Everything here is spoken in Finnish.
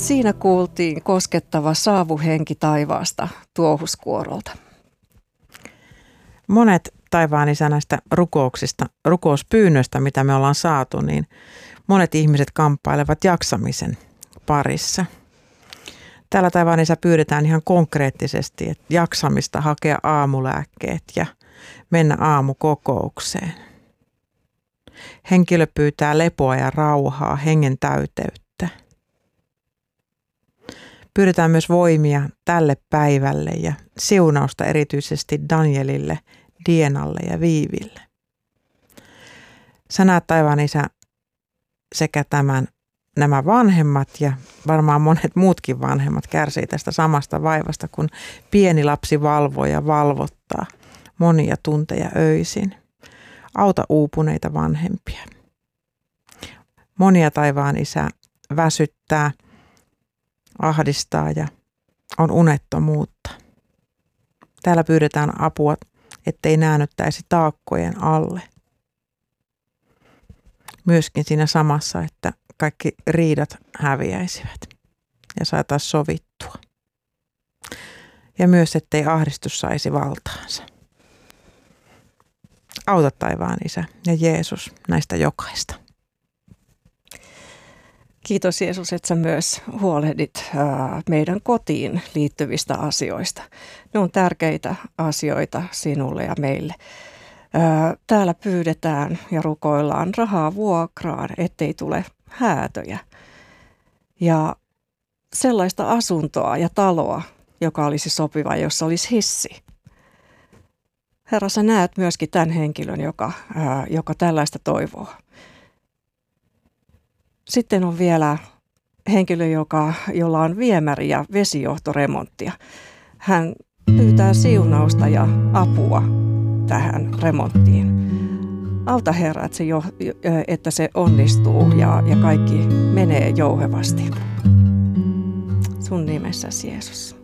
Siinä kuultiin koskettava saavuhenki taivaasta tuohuskuorolta. Monet taivaan Isä näistä rukouspyynnöistä, mitä me ollaan saatu, niin monet ihmiset kamppailevat jaksamisen parissa. Täällä taivaan Isä pyydetään ihan konkreettisesti, että jaksamista hakea aamulääkkeet ja mennä aamukokoukseen. Henkilö pyytää lepoa ja rauhaa, hengen täyteyttä. Pyydetään myös voimia tälle päivälle ja siunausta erityisesti Danielille, Dienalle ja Viiville. Sä näet taivaan Isä sekä nämä vanhemmat ja varmaan monet muutkin vanhemmat kärsii tästä samasta vaivasta, kun pieni lapsi valvoo ja valvottaa monia tunteja öisin. Auta uupuneita vanhempia. Monia taivaan Isä väsyttää, ahdistaa ja on unettomuutta. Täällä pyydetään apua, ettei näännyttäisi taakkojen alle. Myöskin siinä samassa, että kaikki riidat häviäisivät ja saataisiin sovittua. Ja myös, ettei ahdistus saisi valtaansa. Auta taivaan Isä ja Jeesus näistä jokaista. Kiitos Jeesus, että sä myös huolehdit meidän kotiin liittyvistä asioista. Ne on tärkeitä asioita sinulle ja meille. Täällä pyydetään ja rukoillaan rahaa vuokraan, ettei tule häätöjä. Ja sellaista asuntoa ja taloa, joka olisi sopiva, jossa olisi hissi. Herra, sä näet myöskin tämän henkilön, joka tällaista toivoo. Sitten on vielä henkilö, jolla on viemäri- ja vesijohtoremonttia. Hän pyytää siunausta ja apua tähän remonttiin. Auta Herra, että se onnistuu ja kaikki menee jouhevasti. Sun nimessäsi Jeesus.